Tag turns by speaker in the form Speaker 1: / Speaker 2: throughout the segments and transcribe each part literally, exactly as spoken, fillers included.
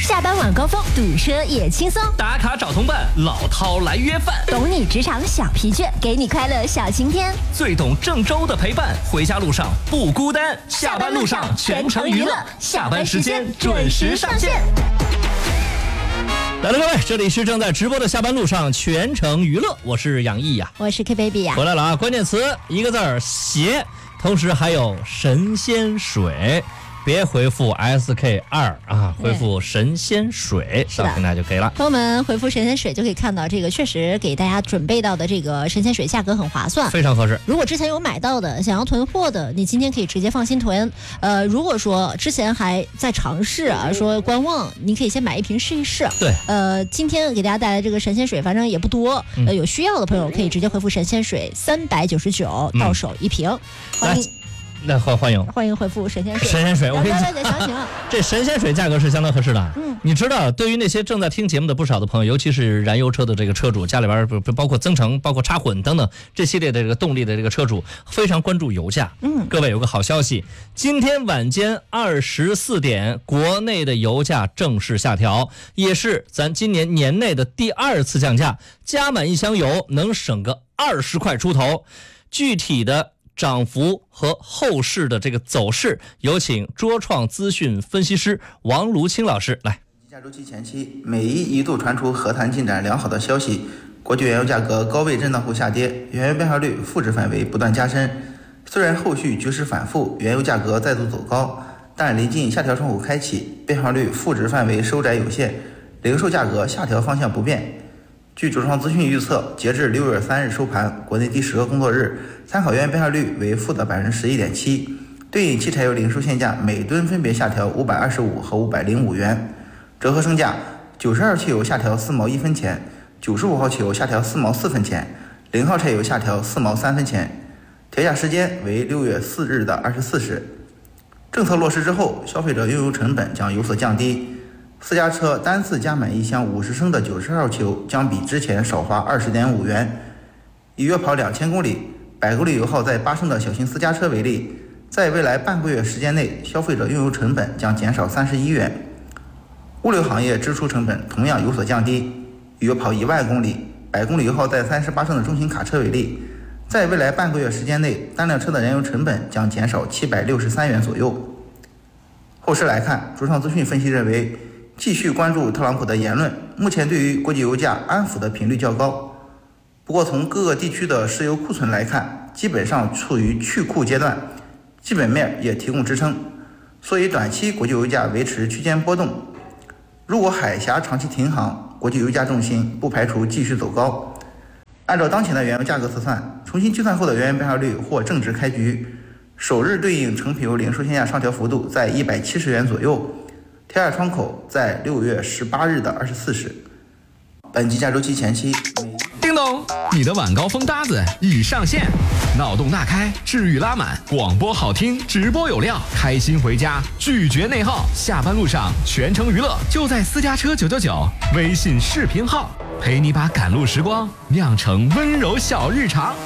Speaker 1: 下班晚高峰堵车也轻松，
Speaker 2: 打卡找同伴，老饕来约饭，
Speaker 1: 懂你职场小疲倦，给你快乐小晴天，
Speaker 2: 最懂郑州的陪伴，回家路上不孤单，下班路上全程娱乐，下班时间准时上线。来了各位，这里是正在直播的下班路上全程娱乐，我是杨毅呀，
Speaker 1: 我是 K baby 呀，
Speaker 2: 回来了啊！关键词一个字儿鞋，同时还有神仙水。别回复 S K 二 啊，回复神仙水到平台就可以了。
Speaker 1: 朋友们回复神仙水就可以看到，这个确实给大家准备到的这个神仙水价格很划算，
Speaker 2: 非常合适。
Speaker 1: 如果之前有买到的，想要囤货的，你今天可以直接放心囤。呃，如果说之前还在尝试啊，说观望，你可以先买一瓶试一试。
Speaker 2: 对，
Speaker 1: 呃，今天给大家带来这个神仙水，反正也不多，呃，有需要的朋友可以直接回复神仙水三百九十九，到手一瓶。欢迎。
Speaker 2: 那欢欢迎
Speaker 1: 欢迎回复神仙水。
Speaker 2: 神仙水，我跟你讲，这神仙水价格是相当合适的。嗯，你知道，对于那些正在听节目的不少的朋友，尤其是燃油车的这个车主，家里边不包括增程、包括插混等等这系列的这个动力的这个车主，非常关注油价。嗯，各位有个好消息，今天晚间二十四点，国内的油价正式下调，也是咱今年年内的第二次降价，加满一箱油能省个二十块出头。具体的涨幅和后市的这个走势，有请卓创资讯分析师王卢清老师来。
Speaker 3: 价周期前期，美伊一度传出和谈进展良好的消息，国际原油价格高位震荡后下跌，原油变化率负值范围不断加深。虽然后续局势反复，原油价格再度走高，但临近下调窗口开启，变化率负值范围收窄有限，零售价格下调方向不变。据卓创资讯预测，截至六月三日收盘，国内第十个工作日参考原油变化率为负的百分之十一点七，对应汽柴油零售限价每吨分别下调五百二十五和五百零五元，折合升价，九十二汽油下调四毛一分钱，九十五号汽油下调四毛四分钱，零号柴油下调四毛三分钱，调价时间为六月四日的二十四时。政策落实之后，消费者用油成本将有所降低。私家车单次加满一箱五十升的九十号汽油将比之前少花二十点五元。以约跑两千公里、百公里油耗在八升的小型私家车为例，在未来半个月时间内，消费者用油成本将减少三十一元。物流行业支出成本同样有所降低。以约跑一万公里、百公里油耗在三十八升的中型卡车为例，在未来半个月时间内，单辆车的燃油成本将减少七百六十三元左右。后市来看，卓创资讯分析认为，继续关注特朗普的言论，目前对于国际油价安抚的频率较高。不过从各个地区的石油库存来看，基本上处于去库阶段，基本面也提供支撑，所以短期国际油价维持区间波动。如果海峡长期停航，国际油价重心不排除继续走高。按照当前的原油价格测算，重新计算后的原油变化率或正值开局，首日对应成品油零售限价上调幅度在一百七十元左右。调价窗口在六月十八日的二十四时。本期价周期前期，
Speaker 4: 叮咚，你的晚高峰搭子已上线，脑洞大开，治愈拉满，广播好听，直播有料，开心回家，拒绝内耗，下班路上全程娱乐，就在私家车九九九微信视频号，陪你把赶路时光酿成温柔小日常。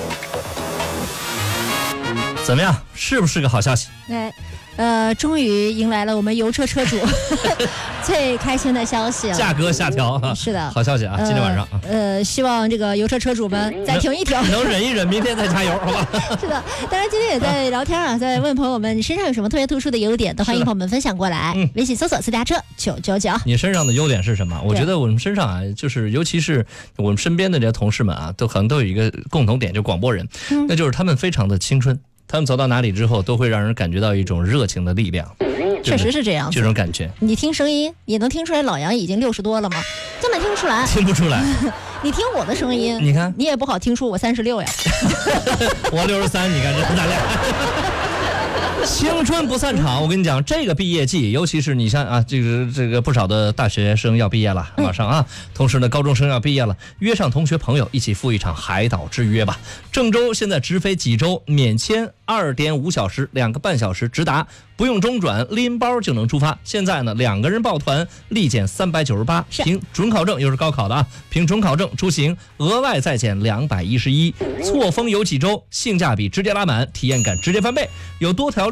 Speaker 2: 怎么样，是不是个好消息？
Speaker 1: 哎。呃，终于迎来了我们油车车主最开心的消息了，
Speaker 2: 价格下调啊！
Speaker 1: 是的，
Speaker 2: 好消息啊！今天晚上，
Speaker 1: 呃，呃希望这个油车车主们再挺一挺，
Speaker 2: 能忍一忍，明天再加油，好吧？
Speaker 1: 是的，当然今天也在聊天啊，在问朋友们，你身上有什么特别突出的优点，都欢迎朋友们分享过来。嗯、微信搜索私家车九九九。
Speaker 2: 你身上的优点是什么？我觉得我们身上啊，就是尤其是我们身边的这些同事们啊，都可能都有一个共同点，就广播人，嗯、那就是他们非常的青春。他们走到哪里之后，都会让人感觉到一种热情的力量。
Speaker 1: 确实是这样，
Speaker 2: 这种感觉。
Speaker 1: 你听声音也能听出来，老杨已经六十多了吗？根本听不出来，
Speaker 2: 听不出来。
Speaker 1: 你听我的声音，
Speaker 2: 你看，
Speaker 1: 你也不好听出我三十六呀。
Speaker 2: 我六十三，你看这咱俩。青春不散场，我跟你讲，这个毕业季，尤其是你像啊，这个这个不少的大学生要毕业了，马上啊，同时呢，高中生要毕业了，约上同学朋友一起赴一场海岛之约吧。郑州现在直飞济州，免签二点五小时，两个半小时直达，不用中转，拎包就能出发。现在呢，两个人报团立减三百九十八，凭准考证又是高考的啊，凭准考证出行额外再减两百一十一。错峰游济州，性价比直接拉满，体验感直接翻倍，有多条六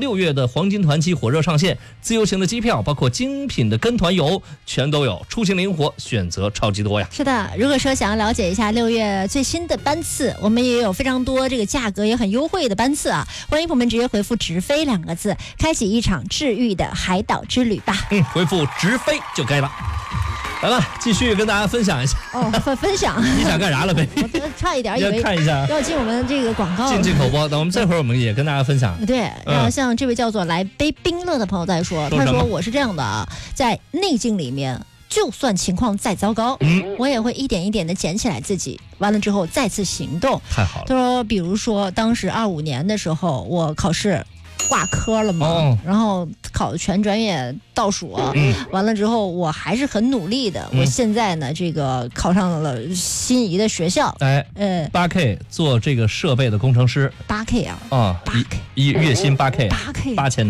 Speaker 2: 六月的黄金团期火热上线，自由行的机票，包括精品的跟团游，全都有，出行灵活，选择超级多呀。
Speaker 1: 是的，如果说想要了解一下六月最新的班次，我们也有非常多这个价格也很优惠的班次啊，欢迎朋友们直接回复直飞两个字，开启一场治愈的海岛之旅吧。
Speaker 2: 嗯，回复直飞就该了。来了，继续跟大家分享一下。
Speaker 1: 哦，分分享。
Speaker 2: 你想干啥了，baby？
Speaker 1: 我差一点以为
Speaker 2: 看一下
Speaker 1: 要进我们这个广告，
Speaker 2: 进进口播。那我们这会儿我们也跟大家分享。
Speaker 1: 对，然后像这位叫做来杯冰乐的朋友在说，他说我是这样的啊，在逆境里面，就算情况再糟糕，嗯，我也会一点一点的捡起来自己，完了之后再次行动。
Speaker 2: 太好了。
Speaker 1: 他说，比如说当时二五年的时候，我考试挂科了嘛，哦、然后考全专业倒数，嗯、完了之后我还是很努力的。嗯、我现在呢，这个考上了心仪的学校，
Speaker 2: 哎，呃，八 K 做这个设备的工程师，
Speaker 1: 八 K 啊，
Speaker 2: 啊，
Speaker 1: 八 K
Speaker 2: 一月薪八 K，
Speaker 1: 八 K
Speaker 2: 八千呢，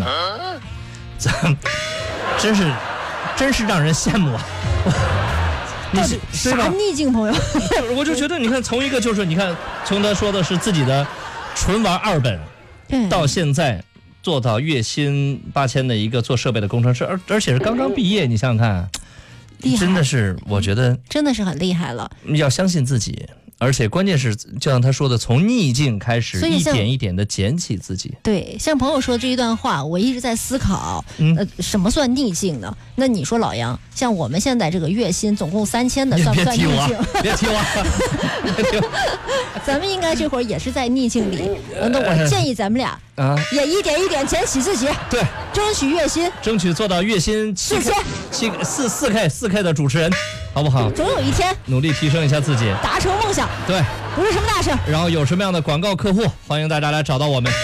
Speaker 2: 真是真是让人羡慕啊！
Speaker 1: 你是啥逆境朋友？
Speaker 2: 我就觉得，你看，从一个就是你看，从他说的是自己的纯玩二本，到现在。做到月薪八千的一个做设备的工程师，而而且是刚刚毕业，你想想看，真的是，我觉得
Speaker 1: 真的是很厉害了。
Speaker 2: 要相信自己，而且关键是，就像他说的，从逆境开始，一点一点的捡起自己。
Speaker 1: 对，像朋友说这一段话，我一直在思考，嗯、呃，什么算逆境呢？那你说老杨，像我们现在这个月薪总共三千的，算不算逆境？
Speaker 2: 别提我，别提我。
Speaker 1: 咱们应该这会儿也是在逆境里。那我建议咱们俩啊，也一点一点捡起自己，
Speaker 2: 对，
Speaker 1: 争取月薪，
Speaker 2: 争取做到月薪
Speaker 1: 四千、
Speaker 2: 七四四 K 四 K 的主持人，好不好？
Speaker 1: 总有一天
Speaker 2: 努力提升一下自己，
Speaker 1: 达成梦想。
Speaker 2: 对，
Speaker 1: 不是什么大事。
Speaker 2: 然后有什么样的广告客户，欢迎大家来找到我们。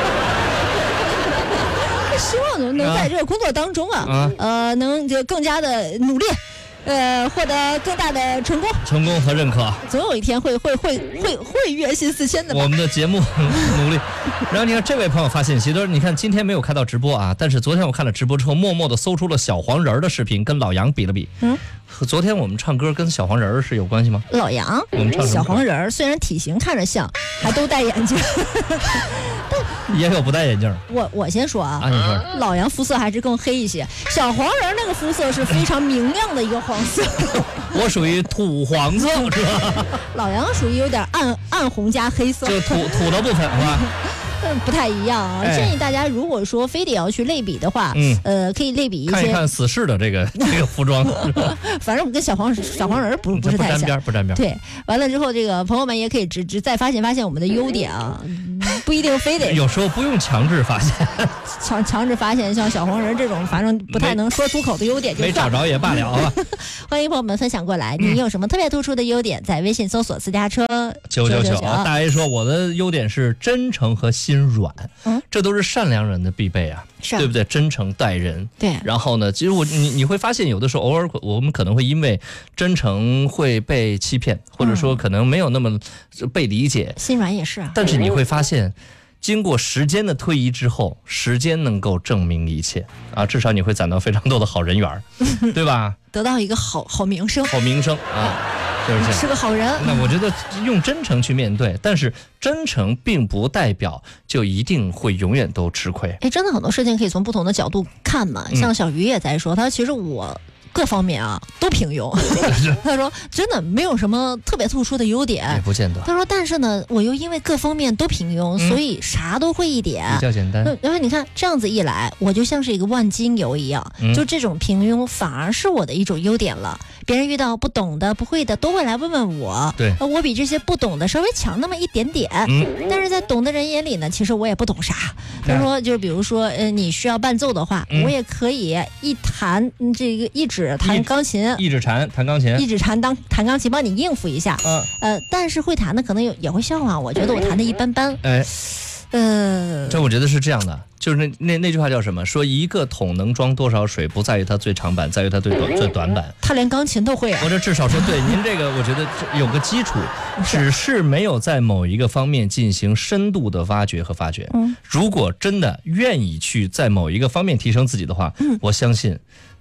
Speaker 1: 希望能能在这个工作当中啊，啊呃，能就更加的努力，呃，获得更大的成功、
Speaker 2: 成功和认可。
Speaker 1: 总有一天会会会会会月薪四千的吧。
Speaker 2: 我们的节目努力。然后你看这位朋友发信息，他说：“你看今天没有开到直播啊，但是昨天我看了直播之后，默默的搜出了小黄人的视频，跟老杨比了比。嗯，昨天我们唱歌跟小黄人是有关系吗？
Speaker 1: 老杨，
Speaker 2: 我们唱
Speaker 1: 小黄人虽然体型看着像，还都戴眼镜。”
Speaker 2: 也有不戴眼镜。
Speaker 1: 我我先说啊，
Speaker 2: 啊你说
Speaker 1: 老杨肤色还是更黑一些，小黄人那个肤色是非常明亮的一个黄色。
Speaker 2: 我属于土黄色是吧？
Speaker 1: 老杨属于有点暗暗红加黑色，
Speaker 2: 就土土的部分是吧？
Speaker 1: 嗯，不太一样啊。哎、建议大家如果说非得要去类比的话，嗯，呃，可以类比一些，
Speaker 2: 看一看死侍的这个这个服装。
Speaker 1: 反正我跟小黄小黄人不不是太像，
Speaker 2: 不沾边，不沾边。
Speaker 1: 对，完了之后，这个朋友们也可以只只再发现发现我们的优点啊，不一定非得。
Speaker 2: 有时候不用强制发现，
Speaker 1: 强强制发现像小黄人这种，反正不太能说出口的优点就
Speaker 2: 没找着也罢了啊。
Speaker 1: 欢迎朋友们分享过来，你有什么特别突出的优点？在微信搜索私家车
Speaker 2: 九九九。大 A 说我的优点是真诚和心软，嗯，这都是善良人的必备啊，
Speaker 1: 是
Speaker 2: 对不对？真诚待人，
Speaker 1: 对。
Speaker 2: 然后呢，其实我你你会发现，有的时候偶尔我们可能会因为真诚会被欺骗，或者说可能没有那么被理解，
Speaker 1: 嗯、心软也是啊。
Speaker 2: 但是你会发现。经过时间的推移之后，时间能够证明一切啊！至少你会攒到非常多的好人缘，对吧？
Speaker 1: 得到一个好好名声，
Speaker 2: 好名声啊，就是这样。
Speaker 1: 是个好人。
Speaker 2: 那我觉得用真诚去面对，但是真诚并不代表就一定会永远都吃亏。
Speaker 1: 哎，真的很多事情可以从不同的角度看嘛。像小鱼也在说，他其实我。各方面啊都平庸，他说真的没有什么特别突出的优点，
Speaker 2: 也不见得。
Speaker 1: 他说但是呢，我又因为各方面都平庸，嗯、所以啥都会一点，
Speaker 2: 比较简单。
Speaker 1: 因为你看这样子一来，我就像是一个万金油一样，嗯、就这种平庸反而是我的一种优点了。别人遇到不懂的、不会的，都会来问问我。
Speaker 2: 对，
Speaker 1: 我比这些不懂的稍微强那么一点点。嗯，但是在懂的人眼里呢，其实我也不懂啥。他说，就比如说，呃，你需要伴奏的话，嗯、我也可以一弹这个一指弹钢琴，
Speaker 2: 一指弹弹钢琴，
Speaker 1: 一指弹当弹钢琴，帮你应付一下。嗯，呃，但是会弹的可能有也会笑话我，觉得我弹的一般般。
Speaker 2: 哎，
Speaker 1: 呃，
Speaker 2: 这我觉得是这样的。就是那那那句话叫什么？说一个桶能装多少水，不在于它最长板，在于它最短最短板。
Speaker 1: 他连钢琴都会啊！
Speaker 2: 或者至少说，对您这个，我觉得有个基础，只是没有在某一个方面进行深度的挖掘和发掘。嗯，如果真的愿意去在某一个方面提升自己的话，嗯，我相信。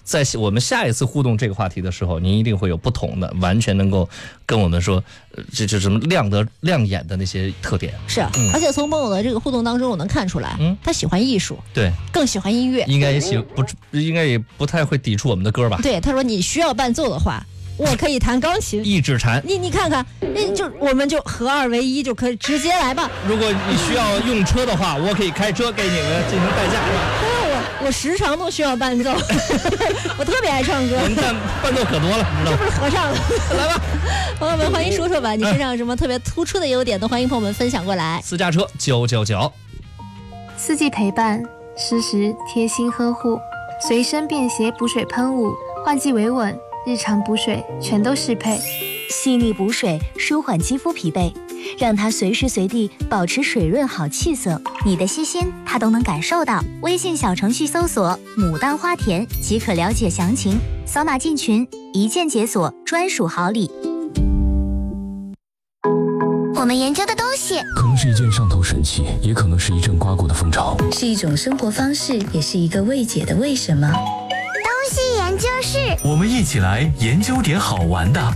Speaker 2: 在我们下一次互动这个话题的时候，您一定会有不同的，完全能够跟我们说，呃、这这什么亮得亮眼的那些特点。
Speaker 1: 是啊，嗯、而且从朋友的这个互动当中，我能看出来，嗯，他喜欢艺术，
Speaker 2: 对，
Speaker 1: 更喜欢音乐，
Speaker 2: 应该也喜不应该也不太会抵触我们的歌吧？
Speaker 1: 对，他说你需要伴奏的话。我可以弹钢琴，
Speaker 2: 一指禅。
Speaker 1: 你你看看，那就我们就合二为一，就可以直接来吧。
Speaker 2: 如果你需要用车的话，我可以开车给你们进行代驾。
Speaker 1: 我我时常都需要伴奏，我特别爱唱歌。
Speaker 2: 我们伴伴奏可多了，知道吗？
Speaker 1: 这不是合唱了？
Speaker 2: 来吧，
Speaker 1: 朋友们，欢迎说说吧，你身上有什么特别突出的优点，都欢迎朋友们分享过来。
Speaker 2: 私家车九九九，
Speaker 5: 四季陪伴，时时贴心呵护，随身便携补水喷雾，换季维稳。日常补水全都适配，
Speaker 6: 细腻补水，舒缓肌肤疲惫，让它随时随地保持水润好气色。你的细心，它都能感受到。微信小程序搜索“牡丹花田”即可了解详情，扫码进群，一键解锁专属好礼。
Speaker 7: 我们研究的东西
Speaker 8: 可能是一件上头神器，也可能是一阵刮过的风潮，
Speaker 9: 是一种生活方式，也是一个未解的为什么。
Speaker 7: 东西研究室，
Speaker 8: 我们一起来研究点好玩的。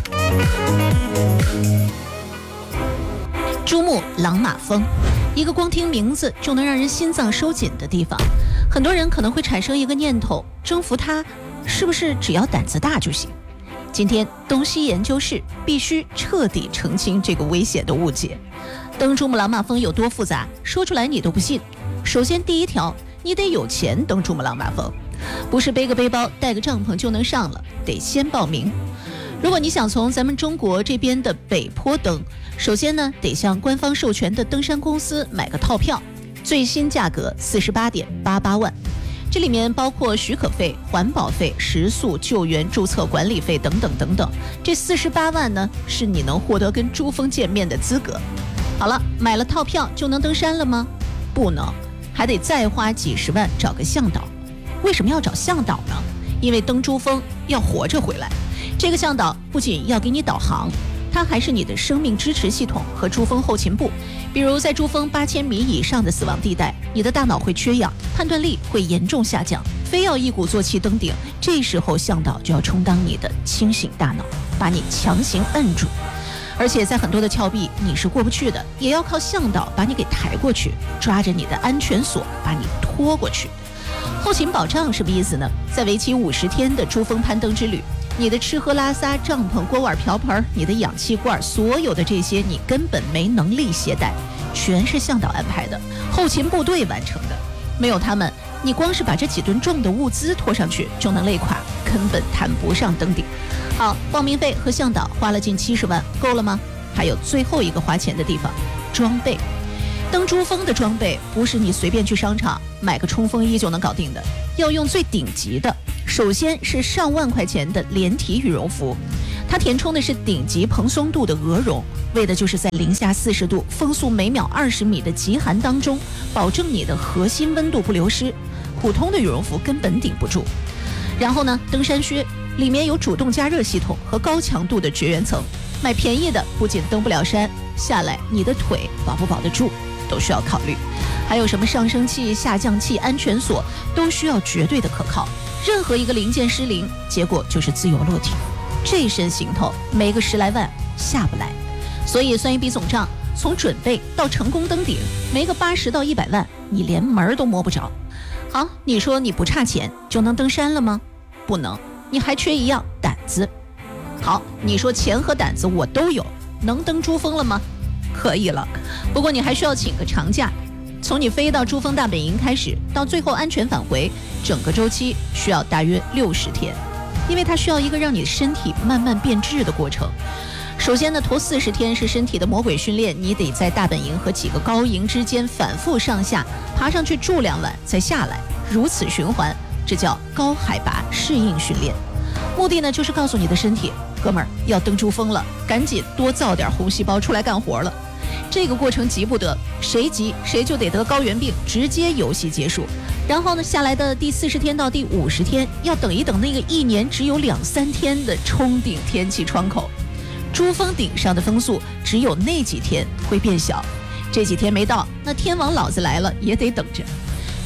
Speaker 10: 珠穆朗玛峰，一个光听名字就能让人心脏收紧的地方。很多人可能会产生一个念头，征服它是不是只要胆子大就行？今天东西研究室必须彻底澄清这个危险的误解。登珠穆朗玛峰有多复杂，说出来你都不信。首先第一条，你得有钱登珠穆朗玛峰，不是背个背包带个帐篷就能上了，得先报名。如果你想从咱们中国这边的北坡登，首先呢得向官方授权的登山公司买个套票，最新价格四十八点八八万，这里面包括许可费、环保费、食宿、救援、注册管理费等等等等。这四十八万呢，是你能获得跟珠峰见面的资格。好了，买了套票就能登山了吗？不能，还得再花几十万找个向导。为什么要找向导呢？因为登珠峰要活着回来。这个向导不仅要给你导航，它还是你的生命支持系统和珠峰后勤部。比如在珠峰八千米以上的死亡地带，你的大脑会缺氧，判断力会严重下降，非要一鼓作气登顶，这时候向导就要充当你的清醒大脑，把你强行摁住。而且在很多的峭壁你是过不去的，也要靠向导把你给抬过去，抓着你的安全锁把你拖过去。后勤保障什么意思呢？在为期五十天的珠峰攀登之旅，你的吃喝拉撒、帐篷、锅碗瓢盆、你的氧气罐，所有的这些你根本没能力携带，全是向导安排的，后勤部队完成的。没有他们，你光是把这几吨重的物资拖上去就能累垮，根本谈不上登顶。好，报名费和向导花了近七十万，够了吗？还有最后一个花钱的地方，装备。登珠峰的装备不是你随便去商场买个冲锋衣就能搞定的，要用最顶级的。首先是上万块钱的连体羽绒服，它填充的是顶级蓬松度的鹅绒，为的就是在零下四十度、风速每秒二十米的极寒当中，保证你的核心温度不流失。普通的羽绒服根本顶不住。然后呢，登山靴里面有主动加热系统和高强度的绝缘层，买便宜的不仅登不了山，下来你的腿保不保得住都需要考虑。还有什么上升器、下降器、安全锁都需要绝对的可靠，任何一个零件失灵，结果就是自由落体。这身行头没个十来万下不来，所以算一笔总账，从准备到成功登顶，没个八十到一百万，你连门都摸不着。好，你说你不差钱就能登山了吗？不能，你还缺一样，胆子。好，你说钱和胆子我都有，能登珠峰了吗？可以了，不过你还需要请个长假，从你飞到珠峰大本营开始，到最后安全返回，整个周期需要大约六十天，因为它需要一个让你身体慢慢变质的过程。首先呢，头四十天是身体的魔鬼训练，你得在大本营和几个高营之间反复上下，爬上去住两晚再下来，如此循环，这叫高海拔适应训练。目的呢，就是告诉你的身体，哥们儿要登珠峰了，赶紧多造点红细胞出来干活了。这个过程急不得，谁急谁就得得高原病，直接游戏结束。然后呢，下来的第四十天到第五十天，要等一等那个一年只有两三天的冲顶天气窗口。珠峰顶上的风速只有那几天会变小，这几天没到，那天王老子来了也得等着。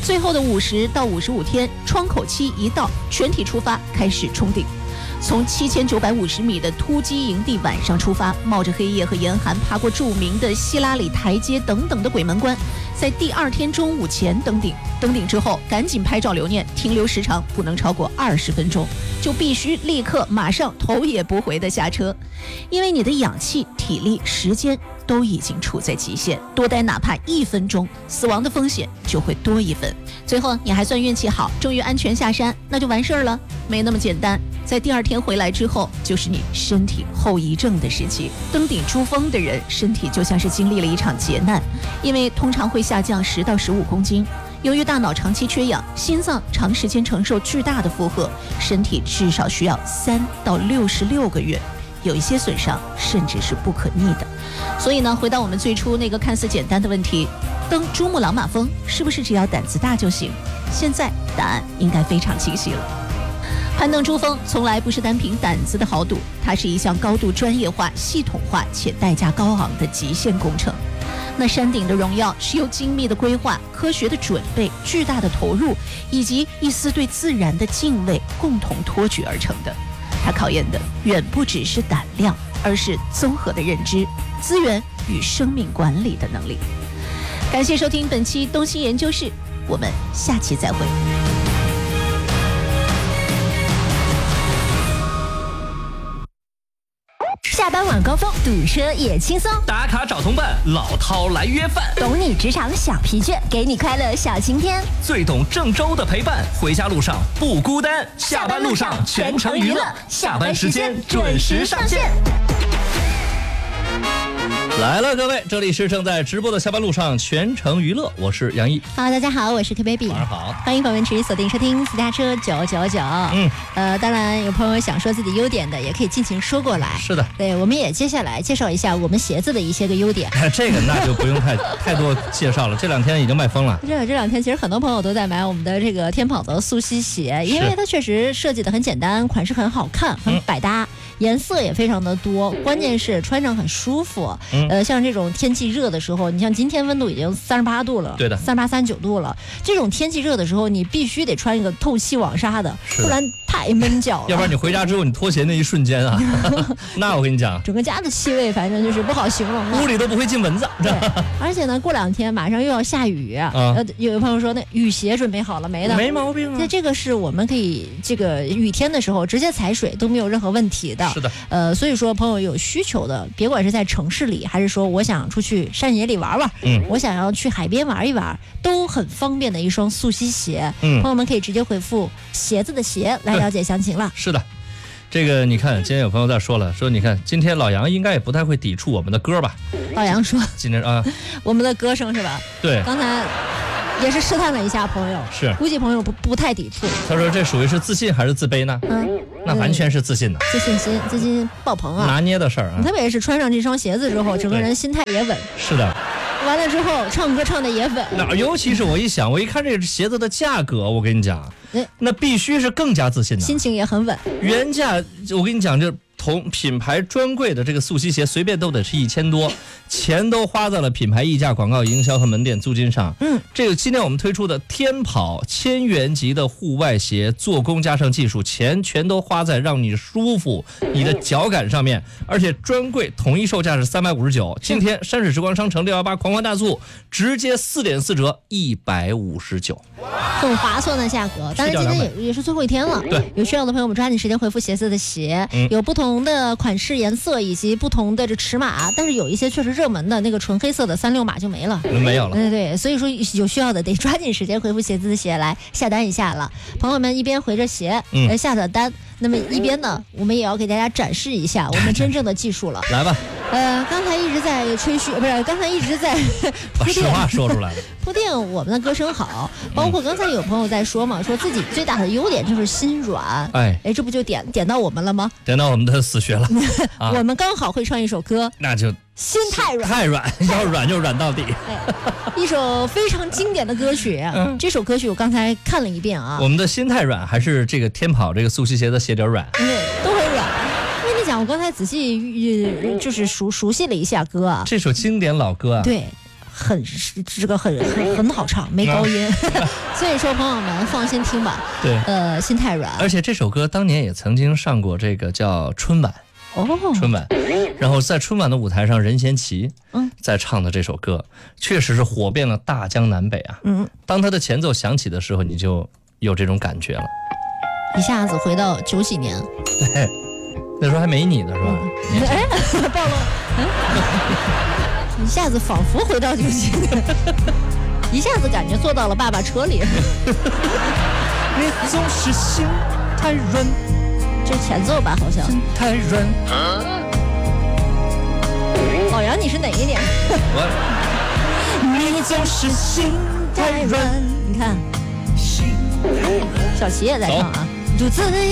Speaker 10: 最后的五十到五十五天，窗口期一到，全体出发，开始冲顶。从七千九百五十米的突击营地晚上出发，冒着黑夜和严寒，爬过著名的希拉里台阶等等的鬼门关，在第二天中午前登顶。登顶之后，赶紧拍照留念，停留时长不能超过二十分钟，就必须立刻马上头也不回的下车，因为你的氧气、体力、时间都已经处在极限，多待哪怕一分钟，死亡的风险就会多一分。最后你还算运气好，终于安全下山，那就完事儿了？没那么简单。在第二天回来之后，就是你身体后遗症的时期。登顶珠峰的人，身体就像是经历了一场劫难，因为通常会下降十到十五公斤。由于大脑长期缺氧，心脏长时间承受巨大的负荷，身体至少需要三到六十六个月，有一些损伤甚至是不可逆的。所以呢，回到我们最初那个看似简单的问题，登珠穆朗玛峰是不是只要胆子大就行？现在答案应该非常清晰了。攀登珠峰从来不是单凭胆子的豪赌，它是一项高度专业化、系统化且代价高昂的极限工程。那山顶的荣耀是由精密的规划、科学的准备、巨大的投入以及一丝对自然的敬畏共同托举而成的。它考验的远不只是胆量，而是综合的认知、资源与生命管理的能力。感谢收听本期东西研究室，我们下期再会。
Speaker 6: 下班晚高峰，堵车也轻松。
Speaker 2: 打卡找同伴，老饕来约饭。
Speaker 6: 懂你职场小疲倦，给你快乐小晴天。
Speaker 2: 最懂郑州的陪伴，回家路上不孤单。下班路上全程娱乐，下班时间准时上线。来了，各位，这里是正在直播的下班路上全程娱乐，我是杨毅。
Speaker 1: Hello， 大家好，我是 K Baby。
Speaker 2: 晚上好，
Speaker 1: 欢迎朋友们持续锁定收听私家车九九九。嗯，呃，当然有朋友想说自己优点的，也可以尽情说过来。
Speaker 2: 是的，
Speaker 1: 对，我们也接下来介绍一下我们鞋子的一些个优点。
Speaker 2: 这个那就不用太太多介绍了，这两天已经卖疯了。
Speaker 1: 这这两天其实很多朋友都在买我们的这个天跑的速吸鞋，因为它确实设计的很简单，款式很好看，很百搭。嗯，颜色也非常的多，关键是穿上很舒服。嗯、呃，像这种天气热的时候，你像今天温度已经三十八度了，
Speaker 2: 对的，
Speaker 1: 三八三九度了。这种天气热的时候，你必须得穿一个透气网纱的，不然太闷脚了。
Speaker 2: 要不然你回家之后，你脱鞋那一瞬间啊，那我跟你讲，
Speaker 1: 整个家的气味反正就是不好形容。
Speaker 2: 屋里都不会进蚊子。
Speaker 1: 对，而且呢，过两天马上又要下雨，啊、呃，有朋友说那雨鞋准备好了没的？
Speaker 2: 没毛病啊。
Speaker 1: 那这个是我们可以这个雨天的时候直接踩水都没有任何问题的。
Speaker 2: 是的，
Speaker 1: 呃，所以说朋友有需求的，别管是在城市里，还是说我想出去山野里玩玩，嗯，我想要去海边玩一玩，都很方便的一双速吸鞋。嗯，朋友们可以直接回复鞋子的鞋来了解详情了。
Speaker 2: 是的，这个你看，今天有朋友在说了，说你看今天老杨应该也不太会抵触我们的歌吧？
Speaker 1: 老杨说
Speaker 2: 今天啊，
Speaker 1: 我们的歌声是吧？
Speaker 2: 对，
Speaker 1: 刚才也是试探了一下朋友，
Speaker 2: 是
Speaker 1: 估计朋友不不太抵触。
Speaker 2: 他说这属于是自信还是自卑呢？嗯，那完全是自信的，
Speaker 1: 自信心，自信爆棚啊！
Speaker 2: 拿捏的事儿啊，
Speaker 1: 特别是穿上这双鞋子之后，整个人心态也稳。
Speaker 2: 是的。
Speaker 1: 完了之后，唱歌唱的也稳。
Speaker 2: 那尤其是我一想，我一看这鞋子的价格，我跟你讲，那必须是更加自信的，
Speaker 1: 心情也很稳。
Speaker 2: 原价我跟你讲，这同品牌专柜的这个速吸鞋，随便都得是一千多，钱都花在了品牌溢价、广告营销和门店租金上。嗯，这个今天我们推出的天跑千元级的户外鞋，做工加上技术，钱全都花在让你舒服、你的脚感上面。而且专柜统一售价是三百五十九，今天山水时光商城六幺八狂欢大促，直接四点四折，一百五十九，
Speaker 1: 很划算的价格。当然今天也也是最后一天了，
Speaker 2: 对，
Speaker 1: 有需要的朋友们抓紧时间回复鞋子的鞋，嗯、有不同的款式、颜色以及不同的这尺码，但是有一些确实热门的那个纯黑色的三六码就没了，
Speaker 2: 没有了。
Speaker 1: 对对，所以说有需要的得抓紧时间回复鞋子的鞋来下单一下了。朋友们一边回着鞋呃下的单，那么一边呢，我们也要给大家展示一下我们真正的技术了。
Speaker 2: 来吧。
Speaker 1: 呃，刚才一直在吹嘘，不是，刚才一直在
Speaker 2: 把实话说出来了。
Speaker 1: 铺垫我们的歌声好，包括刚才有朋友在说嘛，说自己最大的优点就是心软。哎哎，这不就点点到我们了吗？
Speaker 2: 点到我们的死穴了。
Speaker 1: 啊、我们刚好会唱一首歌，
Speaker 2: 那就
Speaker 1: 心太软，
Speaker 2: 太软，要软就软到底。
Speaker 1: 哎，一首非常经典的歌曲。嗯、这首歌曲我刚才看了一遍啊。
Speaker 2: 我们的心太软，还是这个天跑这个速吸鞋的鞋底软？
Speaker 1: 对、嗯，都很软。我跟你讲，我刚才仔细、呃、就是熟熟悉了一下歌啊。
Speaker 2: 这首经典老歌啊。
Speaker 1: 对。 很这个很很很好唱，没高音。所以说朋友们放心听吧。
Speaker 2: 对，
Speaker 1: 呃，心太软。
Speaker 2: 而且这首歌当年也曾经上过这个叫春晚。
Speaker 1: 哦，
Speaker 2: 春晚，然后在春晚的舞台上，任贤齐嗯在唱的这首歌，确实是火遍了大江南北啊。嗯，当他的前奏响起的时候，你就有这种感觉了，
Speaker 1: 一下子回到九几年。
Speaker 2: 对，那时候还没你呢，是吧？
Speaker 1: 哎，暴露，一下子仿佛回到九几年，一下子感觉坐到了爸爸车里。
Speaker 2: 你总是心太软。
Speaker 1: 这前奏吧，好像。
Speaker 2: 太软。
Speaker 1: 老杨，你是哪一年？
Speaker 2: 我。
Speaker 1: 你总是心太软。你看，小齐也在唱啊。独自